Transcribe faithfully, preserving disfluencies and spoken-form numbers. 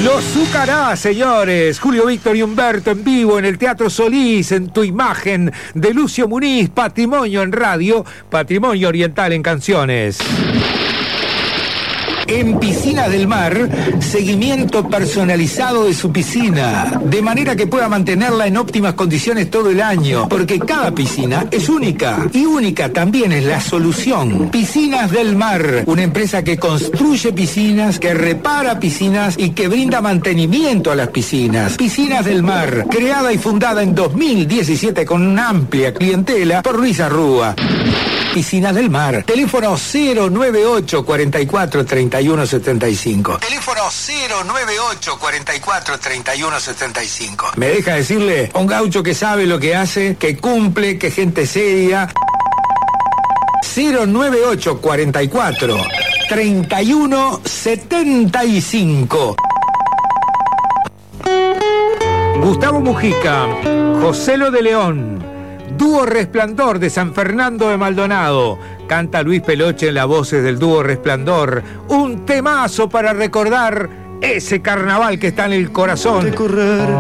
Los Zucará, señores. Julio Víctor y Humberto en vivo en el Teatro Solís, en Tu Imagen, de Lucio Muniz, Patrimonio en Radio, Patrimonio Oriental en Canciones. En Piscinas del Mar, seguimiento personalizado de su piscina, de manera que pueda mantenerla en óptimas condiciones todo el año, porque cada piscina es única, y única también es la solución. Piscinas del Mar, una empresa que construye piscinas, que repara piscinas y que brinda mantenimiento a las piscinas. Piscinas del Mar, creada y fundada en dos mil diecisiete con una amplia clientela por Luis Arrúa. Piscinas del Mar. Teléfono cero nueve ocho, cuarenta y cuatro, treinta y uno setenta y cinco. Teléfono cero nueve ocho, cuarenta y cuatro, treinta y uno setenta y cinco. Me deja decirle, un gaucho que sabe lo que hace, que cumple, que gente seria. cero nueve ocho, cuarenta y cuatro, treinta y uno setenta y cinco. Gustavo Mujica, Joselo de León. Dúo Resplandor de San Fernando de Maldonado. Canta Luis Peloche en las voces del dúo Resplandor. Un temazo para recordar ese carnaval que está en el corazón.